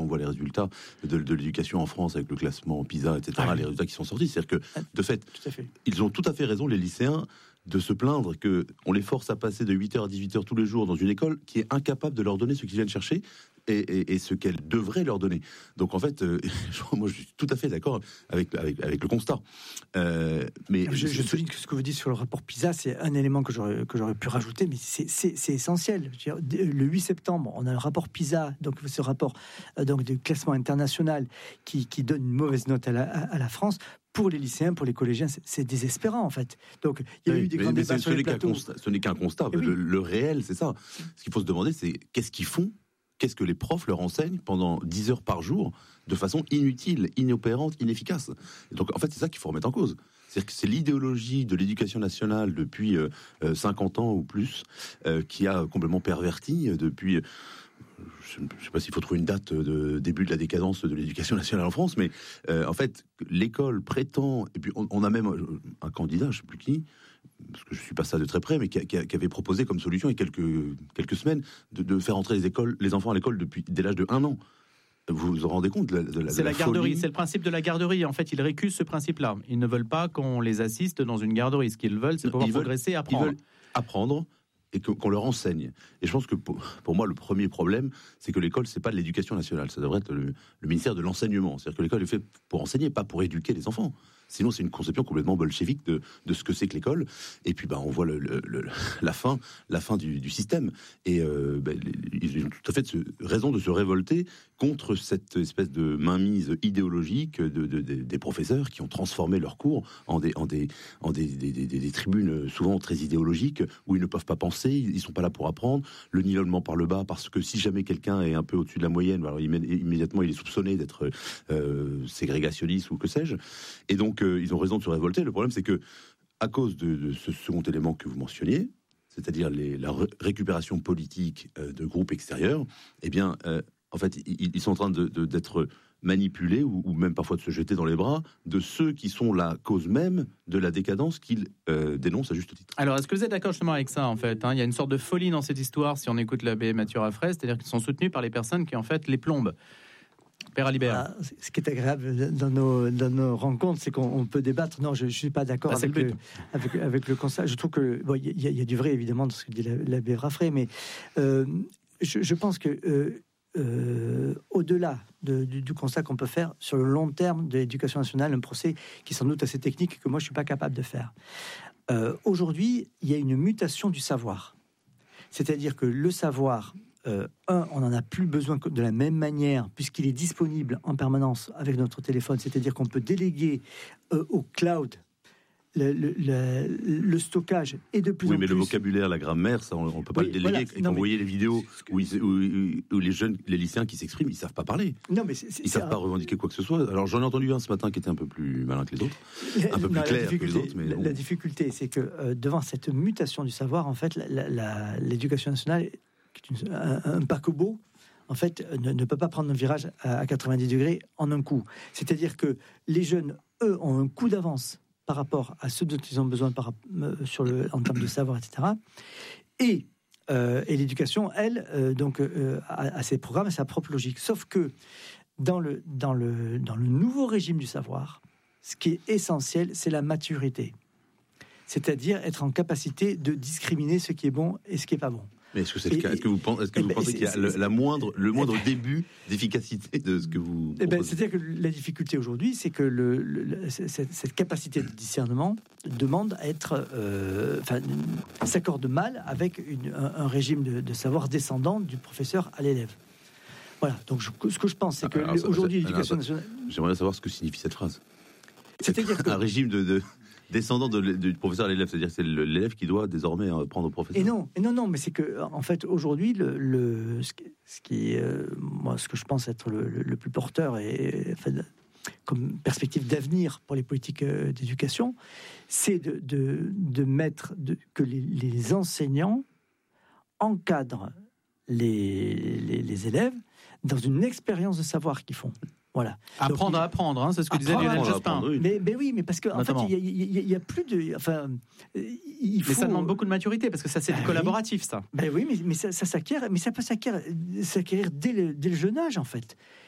voit les résultats de l'éducation en France avec le classement PISA, etc., les résultats qui sont sortis. C'est-à-dire que, de fait, ils ont tout à fait raison, les lycéens, de se plaindre qu'on les force à passer de 8h à 18h tous les jours dans une école qui est incapable de leur donner ce qu'ils viennent chercher et ce qu'elle devrait leur donner. Donc en fait, moi je suis tout à fait d'accord avec le constat. Mais je souligne que ce que vous dites sur le rapport PISA, c'est un élément que j'aurais pu rajouter, mais c'est essentiel. Je veux dire, le 8 septembre, on a le rapport PISA, donc ce rapport donc de classement international qui donne une mauvaise note à la France. Pour les lycéens, pour les collégiens, c'est désespérant en fait. Donc il y a eu des grands débats sur les plateaux. Ce n'est qu'un constat. Le réel, c'est ça. Ce qu'il faut se demander, c'est qu'est-ce qu'ils font, qu'est-ce que les profs leur enseignent pendant 10 heures par jour de façon inutile, inopérante, inefficace. Et donc en fait, c'est ça qu'il faut remettre en cause. C'est-à-dire que c'est l'idéologie de l'éducation nationale depuis 50 ans ou plus qui a complètement perverti depuis... Je ne sais pas s'il faut trouver une date de début de la décadence de l'éducation nationale en France, mais en fait, l'école prétend, et puis on a même un candidat, je ne sais plus qui, parce que je ne suis pas ça de très près, mais qui avait proposé comme solution il y a quelques semaines de faire entrer les enfants à l'école dès l'âge de 1 an. Vous vous rendez compte de la C'est la garderie, folie. c'est le principe de la garderie. En fait, ils récusent ce principe-là. Ils ne veulent pas qu'on les assiste dans une garderie. Ce qu'ils veulent, c'est pouvoir progresser et apprendre. Ils veulent apprendre et qu'on leur enseigne. Et je pense que pour moi, le premier problème, c'est que l'école, c'est pas de l'éducation nationale. Ça devrait être le ministère de l'enseignement. C'est-à-dire que l'école est faite pour enseigner, pas pour éduquer les enfants. Sinon, c'est une conception complètement bolchevique de ce que c'est que l'école. Et puis, on voit la fin du système. Et ils ont tout à fait raison de se révolter contre cette espèce de mainmise idéologique des professeurs qui ont transformé leurs cours en des tribunes souvent très idéologiques où ils ne peuvent pas penser, ils sont pas là pour apprendre. Le nivellement par le bas, parce que si jamais quelqu'un est un peu au-dessus de la moyenne, alors immédiatement il est soupçonné d'être ségrégationniste ou que sais-je. Et donc ils ont raison de se révolter. Le problème, c'est que à cause de ce second élément que vous mentionniez, c'est-à-dire la récupération politique de groupes extérieurs, eh bien, en fait, ils sont en train d'être manipulés ou même parfois de se jeter dans les bras de ceux qui sont la cause même de la décadence qu'ils dénoncent à juste titre. Alors, est-ce que vous êtes d'accord justement avec ça, en fait, Il y a une sorte de folie dans cette histoire, si on écoute l'abbé Mathieu Raffray, c'est-à-dire qu'ils sont soutenus par les personnes qui, en fait, les plombent. Père Alibert. Ce qui est agréable dans nos rencontres, c'est qu'on peut débattre. Non, je ne suis pas d'accord avec le constat. Je trouve que y a du vrai, évidemment, dans ce que dit l'abbé Raffray, mais je pense que au-delà du constat qu'on peut faire sur le long terme de l'éducation nationale, un procès qui est sans doute assez technique que moi je ne suis pas capable de faire. Aujourd'hui, il y a une mutation du savoir. C'est-à-dire que le savoir... on n'en a plus besoin de la même manière puisqu'il est disponible en permanence avec notre téléphone, c'est-à-dire qu'on peut déléguer au cloud le stockage et de plus en plus... Oui, mais le vocabulaire, la grammaire, ça, on ne peut pas le déléguer. Quand vous voyez les vidéos où les lycéens qui s'expriment, ils ne savent pas parler. Non, mais ils ne savent pas revendiquer quoi que ce soit. Alors, j'en ai entendu un ce matin qui était un peu plus malin que les autres, un peu plus clair que les autres. Mais la difficulté, c'est que devant cette mutation du savoir, en fait, l'éducation nationale, qui est un paquebot, en fait, ne peut pas prendre un virage à 90 degrés en un coup. C'est-à-dire que les jeunes, eux, ont un coup d'avance par rapport à ceux dont ils ont besoin en termes de savoir, etc. Et l'éducation, elle, a ses programmes et sa propre logique. Sauf que dans le nouveau régime du savoir, ce qui est essentiel, c'est la maturité. C'est-à-dire être en capacité de discriminer ce qui est bon et ce qui n'est pas bon. Mais est-ce que c'est le cas ? Est-ce que vous pensez qu'il y a le moindre début d'efficacité de ce que vous proposez ? C'est-à-dire que la difficulté aujourd'hui, c'est que cette capacité de discernement demande à être... s'accorde mal avec un régime de savoir descendant du professeur à l'élève. Voilà, donc ce que je pense, c'est qu'aujourd'hui, l'éducation nationale... J'aimerais savoir ce que signifie cette phrase. C'est-à-dire que... Un régime descendant du professeur à l'élève, c'est-à-dire que c'est l'élève qui doit désormais prendre au professeur. Et non, mais c'est que en fait aujourd'hui ce que je pense être le plus porteur et comme perspective d'avenir pour les politiques d'éducation, c'est de mettre que les enseignants encadrent les élèves dans une expérience de savoir qu'ils font. Voilà. Apprendre à apprendre, c'est ce que disait Lionel Jospin. Mais oui, mais parce qu'en fait, il y a plus de... Mais ça demande beaucoup de maturité, parce que ça, c'est du collaboratif, ça. Oui, mais ça s'acquiert, mais ça peut s'acquérir dès le jeune âge, en fait.